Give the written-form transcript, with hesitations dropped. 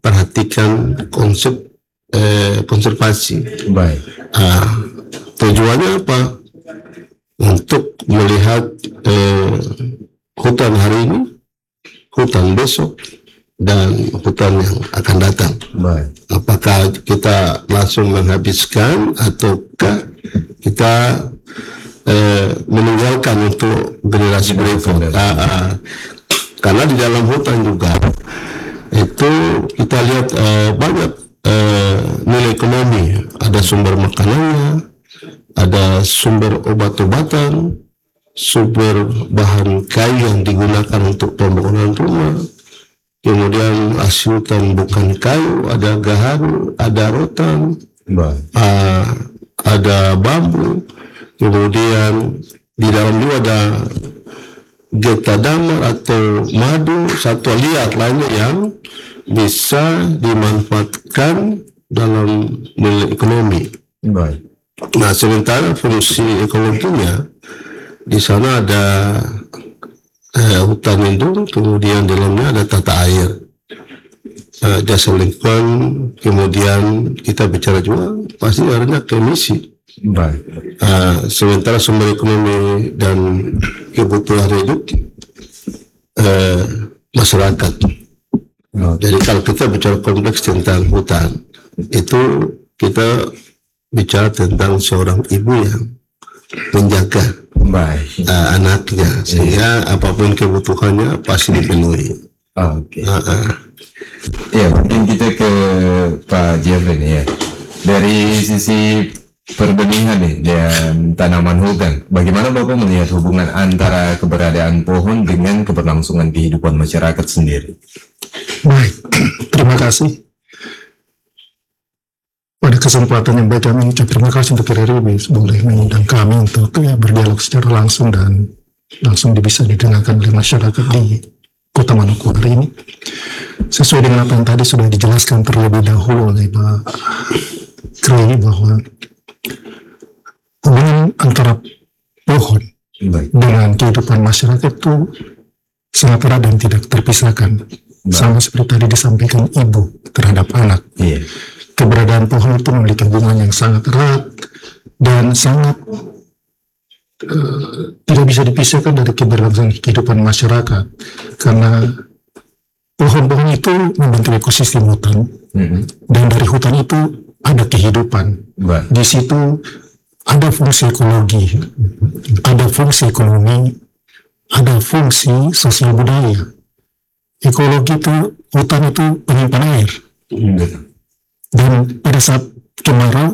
perhatikan konsep konservasi. Baik. Tujuannya apa? Untuk melihat hutan hari ini, hutan besok, dan hutan yang akan datang. Baik. Apakah kita langsung menghabiskan ataukah kita meninggalkan untuk generasi berikut? Karena di dalam hutan juga itu kita lihat banyak nilai ekonomi. Ada sumber makanannya, ada sumber obat-obatan, sumber bahan kayu yang digunakan untuk pembangunan rumah. Kemudian hasil hutan bukan kayu, ada gaharu, ada rotan, ada bambu. Kemudian di dalam juga ada geta damar atau madu, satwa liar lainnya yang bisa dimanfaatkan dalam nilai ekonomi. Baik. Nah, sementara fungsi ekologinya di sana ada hutan lindung, kemudian dalamnya ada tata air, jasa lingkungan, kemudian kita bicara juga pasti ada emisi. Baik. Sementara sumber ekonomi dan kebutuhan hidup masyarakat. Jadi kalau kita bicara kompleks tentang hutan, itu kita bicara tentang seorang ibu yang menjaga anaknya sehingga apapun kebutuhannya pasti dipenuhi. Oke. Ya, mungkin kita ke Pak Jeffrey nih ya. Dari sisi perbenihan nih dan tanaman hutan, bagaimana Bapak melihat hubungan antara keberadaan pohon dengan keberlangsungan kehidupan masyarakat sendiri? Baik, terima kasih. Pada kesempatan yang baik kami ucap terima kasih untuk RRI boleh mengundang kami untuk berdialog secara langsung dan langsung bisa didengarkan oleh masyarakat di Kota Manokwari ini. Sesuai dengan apa yang tadi sudah dijelaskan terlebih dahulu oleh Pak Kri, bahwa hubungan antara pohon dengan kehidupan masyarakat itu sangat erat dan tidak terpisahkan. Sama seperti tadi disampaikan ibu terhadap anak. Keberadaan pohon itu memiliki hubungan yang sangat erat dan sangat tidak bisa dipisahkan dari keberlangsungan kehidupan masyarakat, karena pohon-pohon itu membentuk ekosistem hutan, dan dari hutan itu ada kehidupan. Di situ ada fungsi ekologi, ada fungsi ekonomi, ada fungsi sosial budaya. Ekologi itu, hutan itu penyimpan air. Dan pada saat kemarau,